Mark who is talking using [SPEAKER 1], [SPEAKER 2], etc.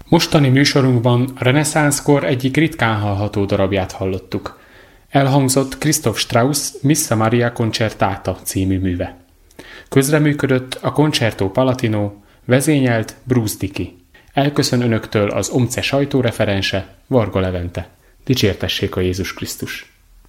[SPEAKER 1] Mostani műsorunkban a reneszánszkor egyik ritkán hallható darabját hallottuk. Elhangzott Christoph Strauss Missa Maria Concertata című műve. Közreműködött a Concerto Palatino, vezényelt Bruce Dickey. Elköszön önöktől az OMCE sajtóreferense, Varga Levente. Dicsértessék a Jézus Krisztus!